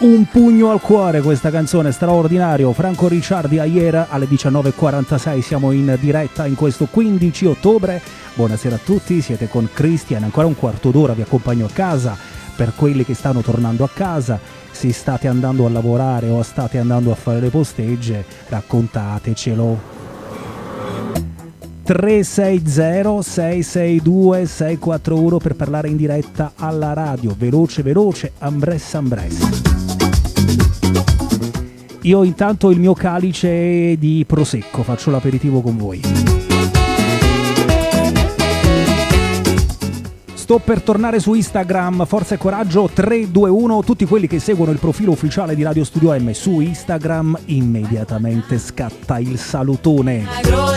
Un pugno al cuore, questa canzone, straordinario. Franco Ricciardi, ieri alle 19.46 siamo in diretta in questo 15 ottobre. Buonasera a tutti, siete con Christian, ancora un quarto d'ora vi accompagno a casa. Per quelli che stanno tornando a casa, se state andando a lavorare o state andando a fare le postegge, raccontatecelo. 360 662 641 per parlare in diretta alla radio, veloce veloce, ambres ambres. Io intanto il mio calice di prosecco, faccio l'aperitivo con voi. Sto per tornare su Instagram, forza e coraggio 321, tutti quelli che seguono il profilo ufficiale di Radio Studio M su Instagram, immediatamente scatta il salutone.